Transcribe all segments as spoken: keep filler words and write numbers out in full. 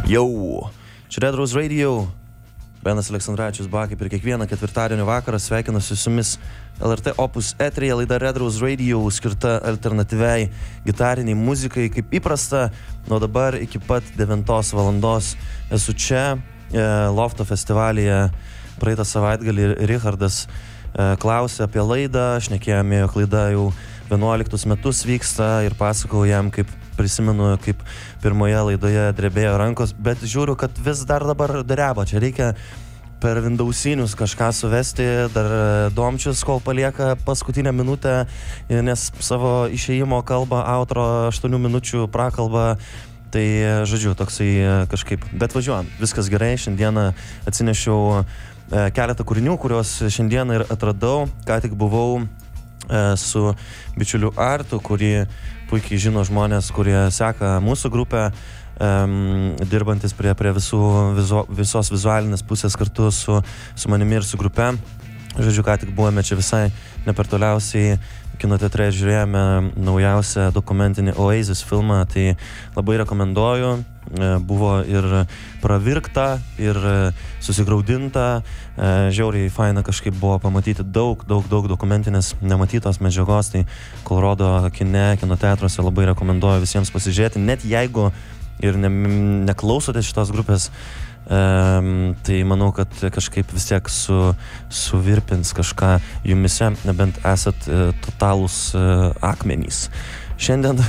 Jau, čia Red Rose Radio, Benas Aleksandravičius Bakai ir kiekvieną ketvirtadienio vakarą sveikinuosi su jumis L R T Opus eteryje laida Red Rose Radio skirta alternatyviai gitariniai muzikai. Kaip įprasta, nuo dabar iki pat devintos valandos esu čia, e, Lofto festivalyje. Praeitą savaitgalį Richardas e, klausė apie laidą, šnekėjome, jog laida jau vienuoliktus metus vyksta ir pasakau jam, kaip prisimenu, kaip pirmoje laidoje drebėjo rankos, bet žiūriu, kad vis dar dabar dreba. Čia reikia per Windowsinius kažką suvesti, dar domčius, kol palieka paskutinę minutę, nes savo išėjimo kalbą, outro aštuonių minučių prakalbą. Tai, žodžiu, toksai kažkaip. Bet važiuojam, viskas gerai. Šiandieną atsinešiau keletą kūrinių, kuriuos šiandieną ir atradau. Ką tik buvau su bičiuliu Artu, kurį puikiai žino žmonės, kurie seka mūsų grupę, um, dirbantis prie, prie visų, vizo, visos vizualinės pusės kartu su, su manimi ir su grupe. Žodžiu, ką tik buvome čia visai nepertoliausiai kino teatre, žiūrėjome naujausią dokumentinį Oasis filmą, tai labai rekomenduoju. Buvo ir pravirkta, ir susigraudinta, žiauriai faina kažkaip buvo pamatyti daug, daug, daug dokumentinės nematytos medžiagos, tai kol rodo kine, kino teatruose, labai rekomenduoju visiems pasižiūrėti, net jeigu ir ne, neklausote šitos grupės, Um, tai manau, kad kažkaip vis tiek su, suvirpins kažką jumise, nebent esat uh, totalūs uh, akmenys. Šiandien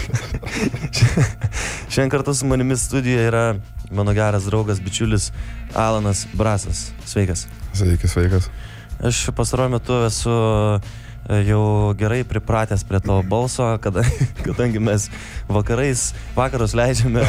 šiandien kartu su manimi studijoje yra mano geras draugas, bičiulis Alanas Brasas. Sveikas. Sveikas, sveikas. Aš pastaruoju metu esu jau gerai pripratęs prie to balso, kada, kadangi mes vakarais, vakarus leidžiame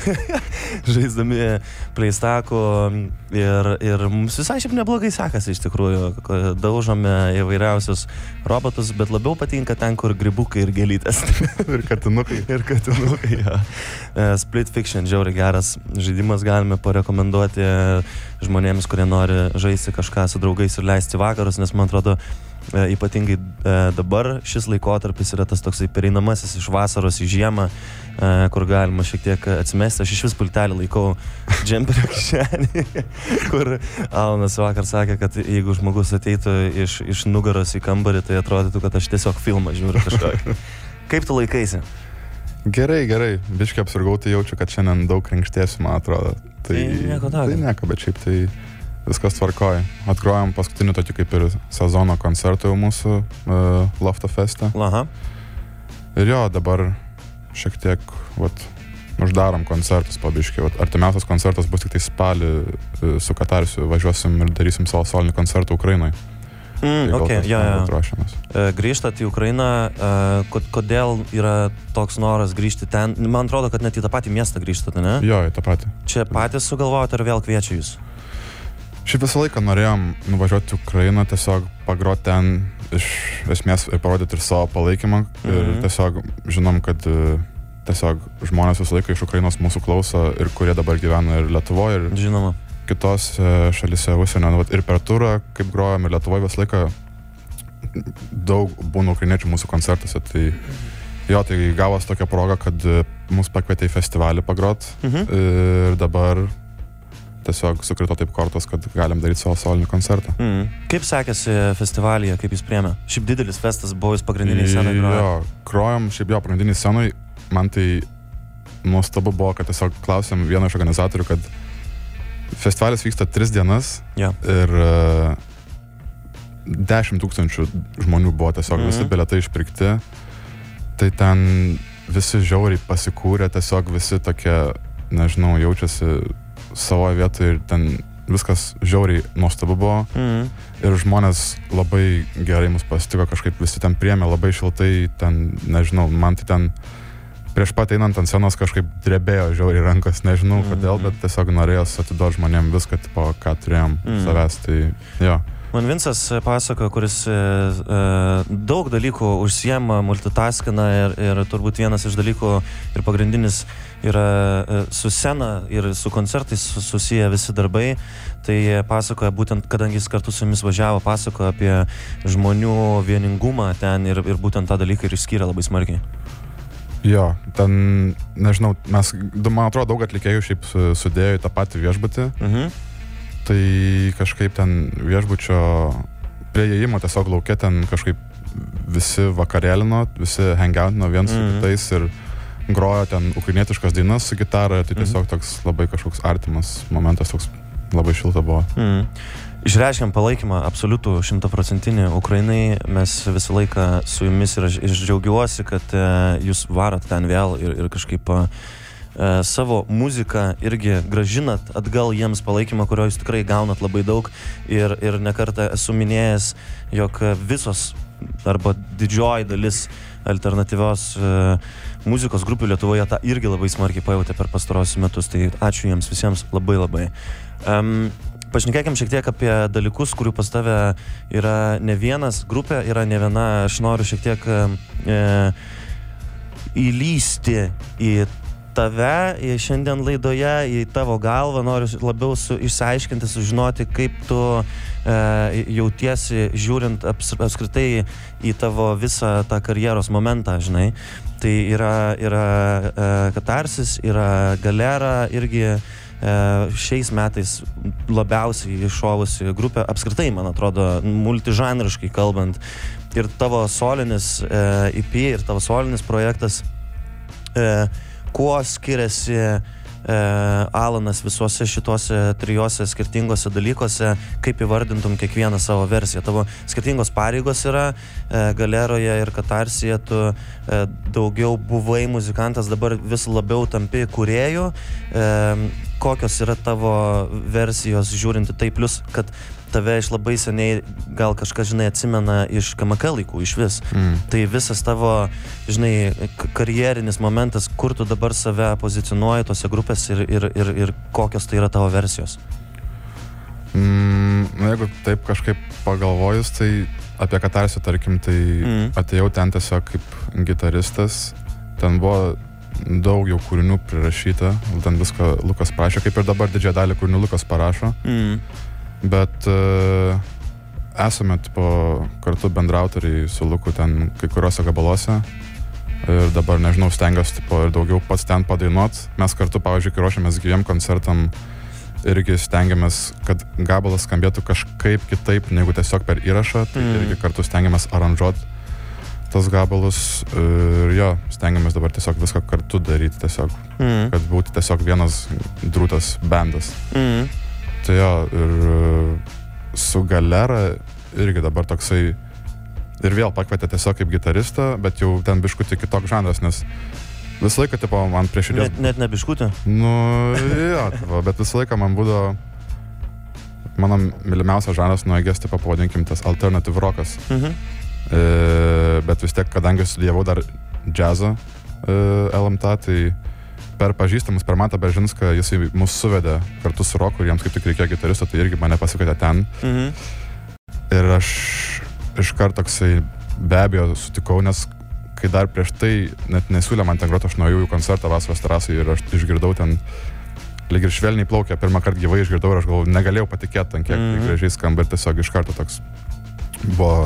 žaisdami pleistakų ir, ir mums visai šiaip neblogai sekasi iš tikrųjų. Daužome įvairiausius robotus, bet labiau patinka ten, kur grybukai ir gėlytės. Ir katinukai. Ir katinukai, jo. Split Fiction, žiauriai geras žaidimas, galime parekomenduoti žmonėms, kurie nori žaisti kažką su draugais ir leisti vakarus, nes man atrodo, E, ypatingai e, dabar šis laikotarpis yra tas toksai pereinamasis iš vasaros į žiemą, e, kur galima šiek tiek atsimesti. Aš iš vis pultelį laikau džemperio kišenį, kur Alanas vakar sakė, kad jeigu žmogus ateitų iš, iš nugaros į kambarį, tai atrodytų, kad aš tiesiog filmą žiūriu kažkokį. Kaip tu laikaisi? Gerai, gerai. Biškai apsirgau, tai jaučiu, kad šiandien daug rinkštėsiu, man atrodo. Tai, tai nieko tokio. Tai nieko, bet šiaip tai viskas tvarkoja. Atgrojom paskutinį tokį kaip ir sezono koncertą jau mūsų uh, Lofto feste. Aha. Ir jo, dabar šiek tiek, vat, uždarom koncertus po biškį. Vat, artimiausias koncertas bus tik tai spalį uh, su Katarsiu. Važiuosim ir darysim savo solinį koncertą Ukrainai. Mm, tai okay, jo, jo. Uh, grįžtat į Ukrainą, uh, kodėl yra toks noras grįžti ten? Man atrodo, kad net į tą patį miestą grįžtate, ne? Jo, į tą patį. Čia patys sugalvojate ar vėl kviečia jūs? Šiaip visą laiką norėjom nuvažiuoti į Ukrainą, tiesiog pagroti ten iš esmės ir parodyti ir savo palaikymą. Mm-hmm. Ir tiesiog žinom, kad tiesiog žmonės visą laiką iš Ukrainos mūsų klauso ir kurie dabar gyvena ir Lietuvoje, ir žinoma, kitos šalyse užsienio. Ir per turą, kaip grojom ir Lietuvoje, visą laiką daug būna ukrainiečių mūsų koncertuose. Tai jo, tai gavos tokia proga, kad mus pakvietė į festivalį pagrot. Mm-hmm. Ir dabar tiesiog sukrito taip kortos, kad galim daryti savo solinį koncertą. Mm. Kaip sekėsi festivalyje, kaip jis priėmė? Šiaip didelis festas buvo, jis pagrindiniai scenai grojo. Jo, grojom, šiaip jo, pagrindiniai scenai. Man tai nuostabu buvo, kad tiesiog klausėm vieno iš organizatorių, kad festivalis vyksta tris dienas, yeah. Ir uh, dešimt tūkstančių žmonių buvo tiesiog, mm-hmm. Visi bilietai išpirkti. Tai ten visi žiauriai pasikūrė, tiesiog visi tokie, nežinau, jaučiasi savoje vietoje ir ten viskas žiauriai nuostabu buvo. Mm. Ir žmonės labai gerai mus pasitiko, kažkaip visi ten priėmė labai šiltai, ten, nežinau, man tai ten prieš pat einant ant scenos kažkaip drebėjo žiauriai rankos, nežinau mm. kodėl, bet tiesiog norėjos atiduoti žmonėm viską, tipo, ką turėjom mm. savęs, tai jo. Man Vincas pasako, kuris e, daug dalykų užsiema, multitaskina ir, ir turbūt vienas iš dalykų ir pagrindinis yra e, su scena ir su koncertais susiję visi darbai. Tai pasakoja būtent, kadangi jis kartu su jumis važiavo, pasakoja apie žmonių vieningumą ten ir, ir būtent tą dalyką ir išskyrė labai smarkiai. Jo, ten, nežinau, mes, man atrodo, daug atlikėjų šiaip sudėjo į tą patį viešbutį. Mhm. Tai kažkaip ten viešbučio prie įėjimo tiesiog lauke ten kažkaip visi vakarėlino, visi hangoutino viens mm-hmm. su kitais ir grojo ten ukrainietiškas dainas su gitara, tai tiesiog mm-hmm. toks labai kažkoks artimas momentas, toks labai šilta buvo. Mm. Išreiškiam palaikymą absoliutų šimtaprocentinį Ukrainai, mes visą laiką su jumis ir aš, aš džiaugiuosi, kad e, jūs varat ten vėl ir, ir kažkaip e, savo muziką irgi gražinat atgal jiems palaikymą, kurio jūs tikrai gaunat labai daug ir, ir nekartą esu minėjęs, jog visos arba didžioji dalis alternatyvios uh, muzikos grupių Lietuvoje tą irgi labai smarkiai pajautė per pastarosius metus, tai ačiū jiems visiems labai labai. Um, Pašnekėkim šiek tiek apie dalykus, kurių pas tave yra ne vienas, grupė yra ne viena, aš noriu šiek tiek uh, įlysti į tave šiandien laidoje, į tavo galvą, noriu labiau su, išsiaiškinti, sužinoti, kaip tu e, jautiesi žiūrint aps, apskritai į tavo visą tą karjeros momentą, žinai. Tai yra, yra e, Katarsis, yra Galera, irgi e, šiais metais labiausiai iššovusi grupė, apskritai, man atrodo, multižanriškai kalbant. Ir tavo solinis e, E P ir tavo solinis projektas e, kuo skiriasi e, Alanas visuose šituose trijuose skirtingose dalykuose, kaip įvardintum kiekvieną savo versiją. Tavo skirtingos pareigos yra, e, Galeroje ir Katarsije tu e, daugiau buvai muzikantas, dabar vis labiau tampi kūrėju. E, kokios yra tavo versijos žiūrinti tai, plus, kad tave iš labai seniai gal kažkas, žinai, atsimena iš K M K laikų, iš vis. Mm. Tai visas tavo, žinai, karjerinis momentas, kur tu dabar save pozicionuoji tose grupės ir, ir, ir, ir kokios tai yra tavo versijos? Mm, na, jeigu taip kažkaip pagalvojus, tai apie Katarsį, tarkim, tai mm. atėjau ten tiesiog kaip gitaristas. Ten buvo daug jau kūrinių prirašyta, ten viską Lukas parašė, kaip ir dabar didžiąją dalį kūrinių Lukas parašo. Mm. Bet uh, esame tipo, kartu bendrautoriai su Luku ten kai kuriuose gabaluose ir dabar, nežinau, stengiuosi tipo, ir daugiau pats ten padainuot. Mes kartu, pavyzdžiui, kai ruošiamės gyviem koncertam, irgi stengiamės, kad gabalas skambėtų kažkaip kitaip negu tiesiog per įrašą, tai mm. irgi kartu stengiamės aranžuot tas gabalus ir jo, stengiamės dabar tiesiog viską kartu daryti tiesiog, mm. kad būtų tiesiog vienas drūtas bandas. Mm. Tai jo, ir su Galera irgi dabar toksai ir vėl pakvietė tiesiog kaip gitaristą, bet jau ten biškutį kitoks žanras, nes visą laiką, tipo, man prie širdies... Net, net ne biškutį? Nu, jo, tipo, bet visą laiką man būdavo mano mylimiausias žanras, nu, egės, tipo, pavadinkim, tas alternative rockas. Mhm. E, bet vis tiek, kadangi studijavau dar džiazą e, L M T, tai per pažįstamus, per Matą Beržinską, jisai mus suvedė kartu su roku ir jiems kaip tik reikėjo gitaristo, tai irgi mane pasikvietė ten. Mhm. Ir aš iškart toksai be abejo sutikau, nes kai dar prieš tai net nesiūlė man ten groti, aš nuėjau į koncertą Vasaros terasai ir aš išgirdau ten, lyg ir švelniai plaukia, pirmą kartą gyvai išgirdau ir aš galvoju, negalėjau patikėti, ant kiek mm-hmm. tai gražiai skamba ir tiesiog iš karto toks buvo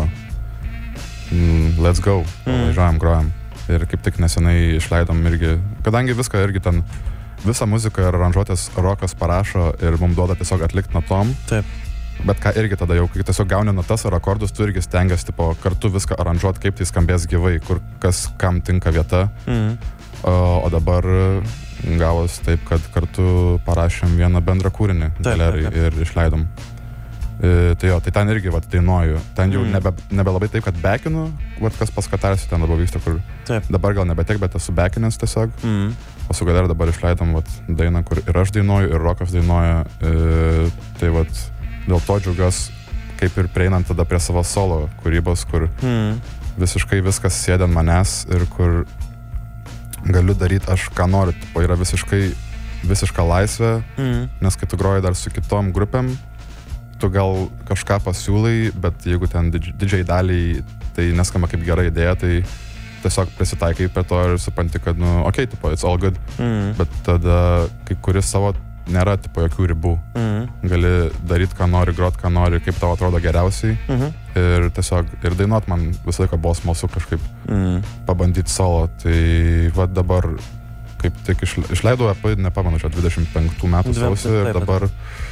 mm, let's go, mm-hmm. važiuojam, grojam. Ir kaip tik nesenai išleidom irgi, kadangi viską irgi ten, visą muziką ir aranžuotės rokas parašo ir mums duoda tiesiog atlikti natom. Taip. Bet ką irgi tada jau, kai tiesiog gauni natas ar akordus, tu irgi stengiasi tipo, kartu viską aranžuoti, kaip tai skambės gyvai, kur kas kam tinka vieta. Mm. O, o dabar gavos taip, kad kartu parašėm vieną bendrą kūrinį Galerai ir išleidom. E, tai jo, tai ten irgi vat, dainuoju. Ten jau mm. nebe, nebelabai taip, kad bekinu, vat, kas pas Katarsi ten labiau vyksta, kur taip. Dabar gal nebe tiek, bet esu bekinęs tiesiog. Mm. O su Galera dabar išleidom vat, dainą, kur ir aš dainuoju, ir rokas dainuoja. E, tai vat, dėl to džiaugiuos, kaip ir prieinant tada prie savo solo kūrybos, kur mm. visiškai viskas sėdė ant manęs ir kur galiu daryti aš, ką noriu. Tipo, yra visiškai, visiška laisvė, mm. nes kai tu groji dar su kitom grupėm, tu gal kažką pasiūlai, bet jeigu ten didž, didžiai daliai tai neskamba kaip gera idėja, tai tiesiog prisitaikai prie to ir supranti, kad, nu, okei, okay, tipo, it's all good. Mm. Bet tada, kai kuri savo nėra tipo jokių ribų. Mhm. Gali daryti, ką nori, grot, ką nori, kaip tau atrodo geriausiai. Mhm. Ir tiesiog, ir dainuot man visą laiką buvo smalsu kažkaip mhm. pabandyti solo. Tai va dabar, kaip tik išleidau E P, nepamenu, čia dvidešimt penktų metų sausį ir dabar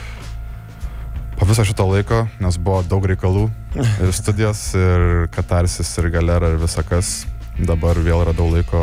po viso šito laiko, nes buvo daug reikalų ir studijos, ir katarsis, ir galera, ir visa kas, dabar vėl radau laiko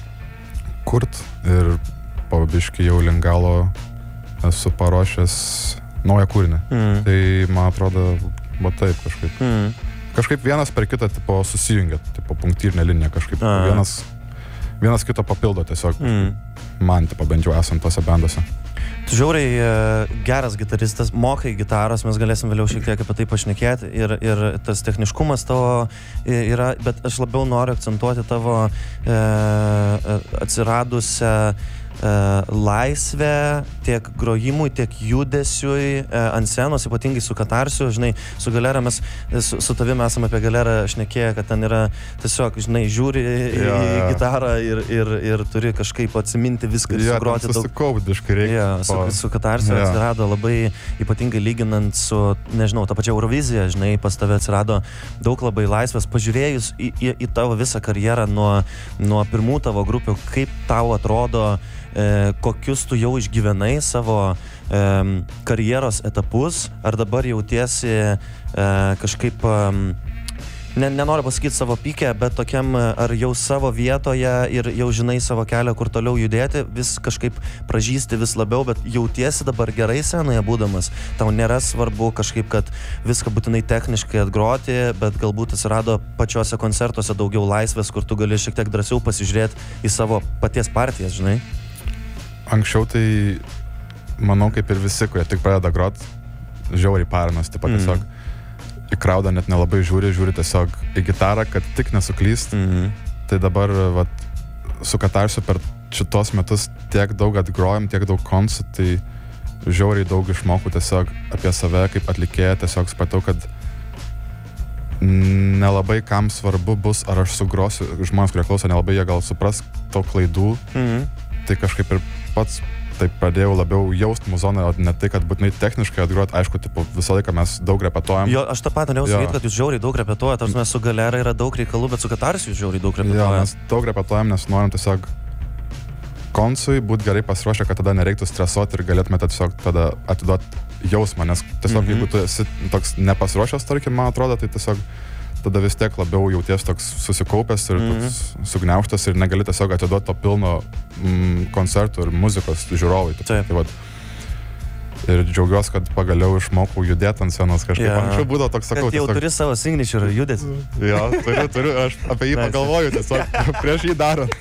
kurt ir po biškį jau link galo esu paruošęs naują kūrinį. Mm. Tai man atrodo, va taip kažkaip. Mm. Kažkaip vienas per kitą tipo susijungia, tipo punktyrinė linija kažkaip. A. Vienas, vienas kito papildo tiesiog. Mm. Man tipo bent jau esant tose banduose. Tu žiauriai uh, geras gitaristas, mokai gitaros, mes galėsim vėliau šiek tiek apie tai pašnekėti ir, ir tas techniškumas tavo yra, bet aš labiau noriu akcentuoti tavo uh, atsiradusią Uh, laisvę tiek grojimui, tiek judesiui uh, ant scenos, ypatingai su katarsiu, žinai, su galera mes, su, su tavimi esame apie galerą šnekėję, kad ten yra tiesiog, žinai, žiūri ja, į ja. gitarą ir, ir, ir turi kažkaip atsiminti viską ir ja, sugroti. Susikaudiškai reikia. Ja, su, su katarsiu ja. atsirado labai, ypatingai lyginant su, nežinau, ta pačia Eurovizija, žinai, pas tave atsirado daug labai laisvės. Pažiūrėjus į, į, į tavo visą karjerą nuo, nuo pirmų tavo grupių, kaip tau atrodo, E, kokius tu jau išgyvenai savo e, karjeros etapus, ar dabar jautiesi e, kažkaip, e, ne, nenoriu pasakyti savo pykę, bet tokiam, ar jau savo vietoje ir jau žinai savo kelią, kur toliau judėti, vis kažkaip pražysti vis labiau, bet jautiesi dabar gerai scenoje būdamas, tau nėra svarbu kažkaip, kad viską būtinai techniškai atgroti, bet galbūt atsirado pačiuose koncertuose daugiau laisvės, kur tu gali šiek tiek drąsiau pasižiūrėti į savo paties partijas, žinai? Anksčiau tai, manau, kaip ir visi, kurie tik pradeda grot, žiauriai paranos, taip pat tiesiog mm. į kraudą net nelabai žiūri, žiūri tiesiog į gitarą, kad tik nesuklyst. Mm. Tai dabar, vat, su katarsiu per šitos metus tiek daug atgrojom, tiek daug konsų, tai žiauriai daug išmokau tiesiog apie save, kaip atlikėja, tiesiog supratau, kad nelabai kam svarbu bus, ar aš sugrosiu, žmonės, kurie klauso, nelabai jie gal supras to klaidų. Mm. Tai kažkaip ir pats taip pradėjau labiau jaust muzoną, o ne tai, kad būtinai techniškai atgrot, aišku, tipo, visą laiką mes daug repetuojam. Jo, aš tą patį norėjau sakyti, kad jūs žiauriai daug repetuojat, aš mes su galera yra daug reikalų, bet su katarsiu jūs žiauriai daug repetuojat. Jo, mes daug repetuojam, nes norim tiesiog konsui būti gerai pasiruošę, kad tada nereiktų stresuoti ir galėtumėte tiesiog tada atiduoti jausmą, nes tiesiog mm-hmm. jeigu tu esi toks nepasiruošęs, tarkim, man atrodo, tai tiesiog tada vis tiek labiau jauties toks susikaupęs ir mm-hmm. toks sugniaužtas ir negali tiesiog atiduoti to pilno mm, koncertų ir muzikos žiūrovai. Tai, tai vat. Ir džiaugiuosi, kad pagaliau išmokau judėti ant scenos kažkaip. Ja. Anksčiau būdavo toks, sakau, kad jau tiesiog... turi savo signature judėti. Jo, turiu, turiu, aš apie jį pagalvoju tiesiog prieš jį darant.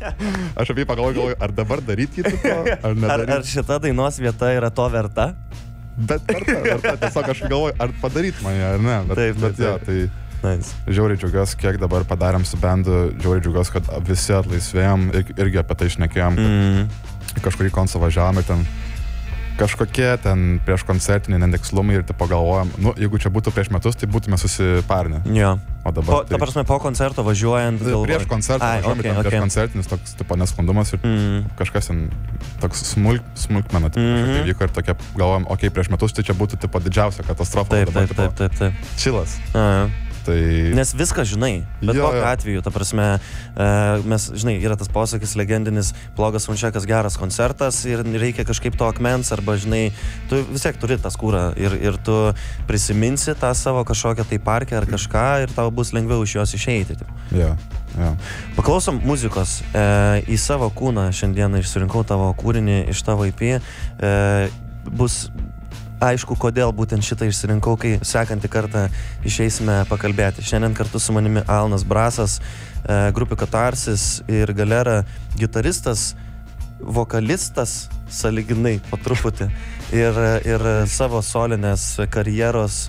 Aš apie jį pagalvoju, galvoju, ar dabar daryti jį to, ar nedaryti. Ar, ar šita dainos vieta yra to verta? Bet verta, verta. Tiesiog aš galvoju, ar padaryti mane, ar ne. Bet, taip, bet, taip. Ja, tai... Nice. Žiauriai džiaugiuosi, kiek dabar padarėm su bendu, žiauriai džiaugiuosi, kad visi atlaisvėjom ir, irgi apie tai šnekėjom, mm. kažkurį koncą važiavom ir ten kažkokie ten prieš koncertiniai nedekslumai ir tipo galvojam, nu, jeigu čia būtų prieš metus, tai būtume susiparnę. Jo. O dabar po, tai... Ta prasme, po koncerto važiuojant... Galvoju... Prieš koncertą Ai, važiuojam, okay, ten okay. prieš koncertinis toks tipo nesklandumas ir mm. kažkas ten toks smulk, smulkmena, tipo, mm-hmm. tai vyko ir tokia, galvojam, okei, okay, prieš metus tai čia būtų tipo didžiausia katastrofa. Taip, dabar, taip, tipo, taip, taip, taip. Chilas. A, Tai... Nes viską žinai, bet jo, kokiu jo. atveju, ta prasme, uh, mes, žinai, yra tas posakis legendinis, blogas soundcheckas, geras koncertas ir reikia kažkaip to akmens, arba, žinai, tu vis tiek turi tą skūrą ir, ir tu prisiminsi tą savo kažkokią tai parkę ar kažką ir tau bus lengviau iš jos išeiti. Jo, jo. Paklausom muzikos. Uh, į savo kūną šiandieną išsirinkau tavo kūrinį iš tavo I P. Uh, bus... Aišku, kodėl būtent šitą išsirinkau, kai sekantį kartą išeisime pakalbėti. Šiandien kartu su manimi Alnas Brasas, grupė Katarsis ir galera gitaristas, vokalistas, sąlyginai po truputį, ir, ir savo solinės karjeros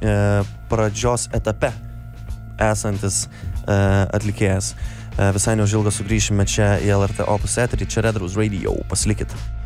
pradžios etape esantis atlikėjas. Visai neužilgo sugrįšime čia į L R T Opus eterį, čia Red Rose Radio. Pasilikit.